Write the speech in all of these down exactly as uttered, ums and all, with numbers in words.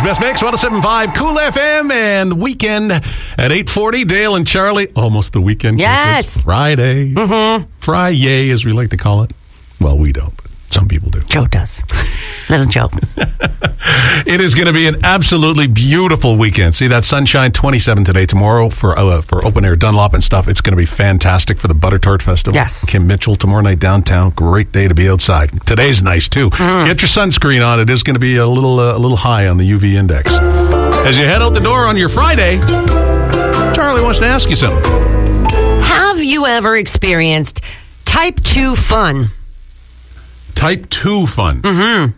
Country's Best Mix, one oh seven point five Cool F M, and the weekend at eight forty. Dale and Charlie, almost the weekend. Yes. It's Friday. Mm-hmm. Fry-yay, as we like to call it. Well, we don't, but some people do. Joe does. Little Joe. It is going to be an absolutely beautiful weekend. See that sunshine, twenty-seven today, tomorrow for uh, for open air Dunlop and stuff. It's going to be fantastic for the Butter Tart Festival. Yes. Kim Mitchell tomorrow night downtown. Great day to be outside. Today's nice too. Mm. Get your sunscreen on. It is going to be a little uh, a little high on the U V index. As you head out the door on your Friday, Charlie wants to ask you something. Have you ever experienced type two fun? Type two fun. Mm-hmm.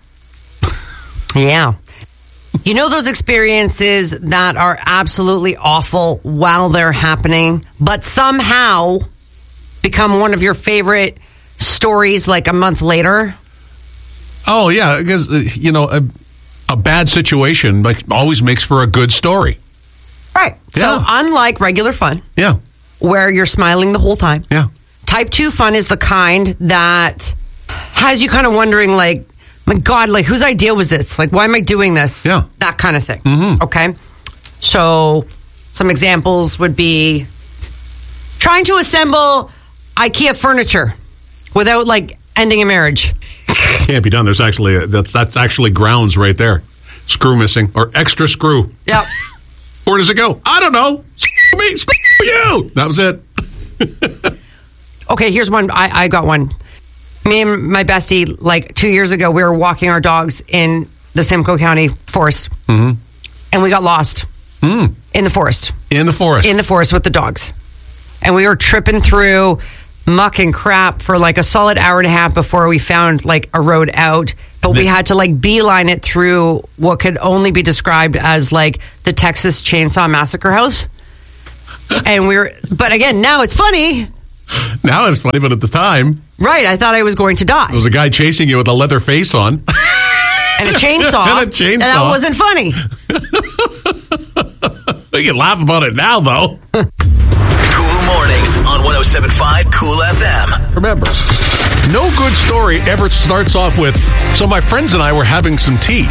Yeah. You know those experiences that are absolutely awful while they're happening, but somehow become one of your favorite stories like a month later? Oh, yeah, because, uh, you know, a, a bad situation like always makes for a good story. Right. Yeah. So unlike regular fun, yeah, where you're smiling the whole time, yeah, type two fun is the kind that has you kind of wondering, like, my God, like, whose idea was this? Like, why am I doing this? Yeah. That kind of thing. Mm-hmm. Okay. So some examples would be trying to assemble IKEA furniture without, like, ending a marriage. Can't be done. There's actually, a, that's that's actually grounds right there. Screw missing or extra screw. Yep. Where does it go? I don't know. Screw me, screw you. That was it. Okay, here's one. I, I got one. Me and my bestie, like two years ago, we were walking our dogs in the Simcoe County forest. Mm-hmm. And we got lost mm. in the forest. In the forest. In the forest with the dogs. And we were tripping through muck and crap for like a solid hour and a half before we found like a road out. But we had to like beeline it through what could only be described as like the Texas Chainsaw Massacre house. And we were, but again, now it's funny. Now it's funny, but at the time... Right, I thought I was going to die. There was a guy chasing you with a leather face on. And a chainsaw. and a chainsaw. And that wasn't funny. You can laugh about it now, though. Cool Mornings on one oh seven point five Cool F M. Remember, no good story ever starts off with, so my friends and I were having some tea.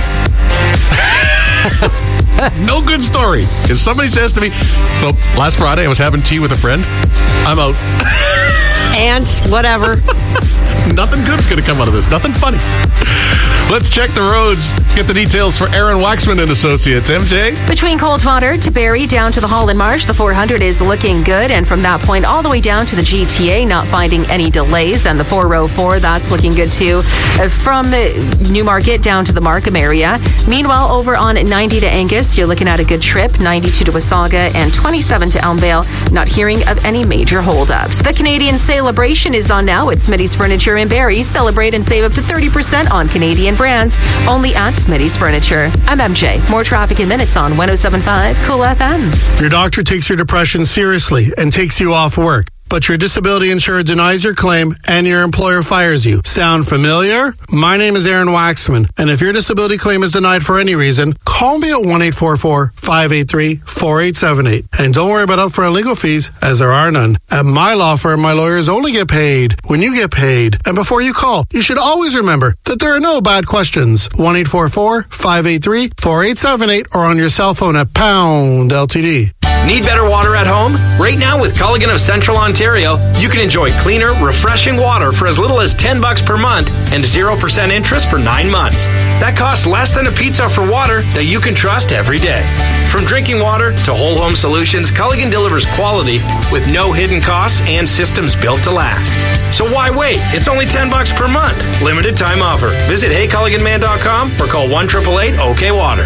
No good story. If somebody says to me, so last Friday I was having tea with a friend, I'm out. And whatever. Nothing good's going to come out of this. Nothing funny. Let's check the roads. Get the details for Aaron Waxman and Associates. M J? Between Coldwater to Barrie down to the Holland Marsh, the four hundred is looking good. And from that point all the way down to the G T A, not finding any delays. And the four oh four, that's looking good too. From Newmarket down to the Markham area. Meanwhile, over on ninety to Angus, you're looking at a good trip. ninety-two to Wasaga and twenty-seven to Elmvale. Not hearing of any major holdups. The Canadian Celebration is on now at Smitty's Furniture in Barrie. Celebrate and save up to thirty percent on Canadian brands only at Smitty's Furniture. I'm M J. More traffic in minutes on one oh seven point five Cool F M. Your doctor takes your depression seriously and takes you off work, but your disability insurer denies your claim and your employer fires you. Sound familiar? My name is Aaron Waxman, and if your disability claim is denied for any reason, call me at one eight four four, five eight three, four eight seven eight. And don't worry about upfront legal fees, as there are none. At my law firm, my lawyers only get paid when you get paid. And before you call, you should always remember that there are no bad questions. one eight four four, five eight three, four eight seven eight or on your cell phone at pound L T D. Need better water at home? Right now with Culligan of Central Ontario, you can enjoy cleaner, refreshing water for as little as ten bucks per month and zero percent interest for nine months. That costs less than a pizza for water that you can trust every day. From drinking water to whole home solutions, Culligan delivers quality with no hidden costs and systems built to last. So why wait? It's only ten bucks per month. Limited time offer. Visit hey culligan man dot com or call one eight eight eight OK Water.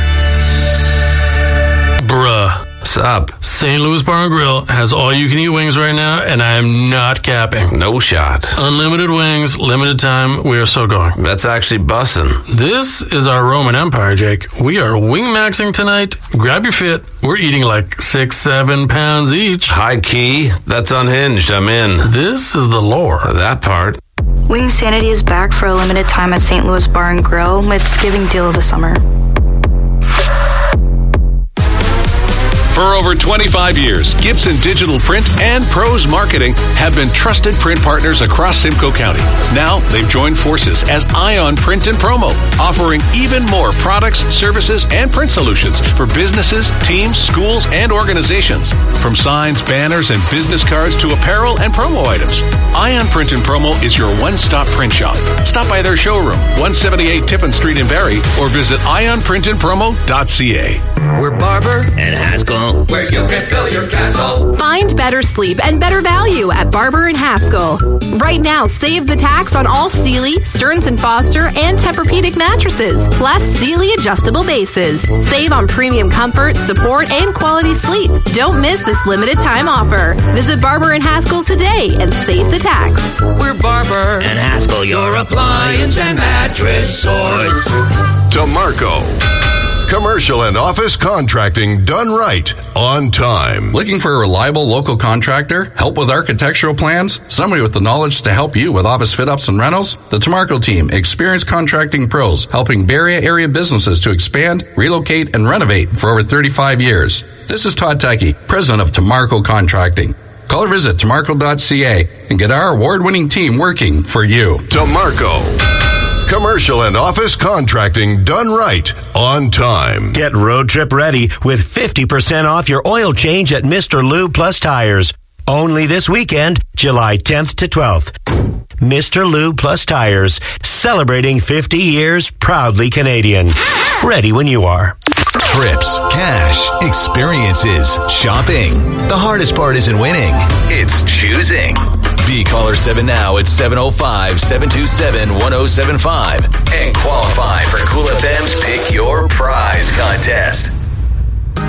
Bruh. What's up? Saint Louis Bar and Grill has all-you-can-eat wings right now, and I am not capping. No shot. Unlimited wings, limited time, we are so going. That's actually bussin'. This is our Roman Empire, Jake. We are wing-maxing tonight. Grab your fit. We're eating like six, seven pounds each. High key. That's unhinged. I'm in. This is the lore. That part. Wing Sanity is back for a limited time at Saint Louis Bar and Grill with Thanksgiving deal of the summer. For over twenty-five years, Gibson Digital Print and Pros Marketing have been trusted print partners across Simcoe County. Now, they've joined forces as Ion Print and Promo, offering even more products, services, and print solutions for businesses, teams, schools, and organizations. From signs, banners, and business cards to apparel and promo items, Ion Print and Promo is your one-stop print shop. Stop by their showroom, one seventy-eight Tippin Street in Barrie, or visit ion print and promo dot c a. We're Barber and Haskell, where you can fill your castle. Find better sleep and better value at Barber and Haskell. Right now, save the tax on all Sealy, Stearns and Foster, and Tempur-Pedic mattresses, plus Sealy adjustable bases. Save on premium comfort, support, and quality sleep. Don't miss this limited time offer. Visit Barber and Haskell today and save the tax. We're Barber and Haskell, your appliance and mattress source. DeMarco. Commercial and office contracting done right, on time. Looking for a reliable local contractor? Help with architectural plans? Somebody with the knowledge to help you with office fit-ups and rentals? The TeMarco team, experienced contracting pros, helping Barrie area businesses to expand, relocate, and renovate for over thirty-five years. This is Todd Tuckey, president of TeMarco Contracting. Call or visit temarco dot c a and get our award-winning team working for you. DeMarco. Commercial and office contracting done right, on time. Get road trip ready with fifty percent off your oil change at Mister Lube Plus Tires. Only this weekend, July tenth to twelfth. Mister Lube Plus Tires, celebrating fifty years, proudly Canadian. Ready when you are. Trips, cash, experiences, shopping. The hardest part isn't winning, it's choosing. Be caller seven now at seven oh five, seven two seven, one oh seven five and qualify for Cool F M's Pick Your Prize contest.